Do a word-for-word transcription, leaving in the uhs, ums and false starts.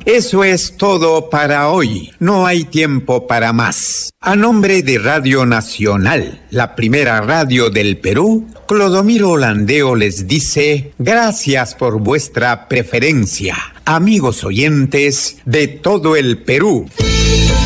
Eso es todo para hoy. No hay tiempo para más. A nombre de Radio Nacional, la primera radio del Perú, Clodomiro Landeo les dice gracias por vuestra preferencia, amigos oyentes de todo el Perú.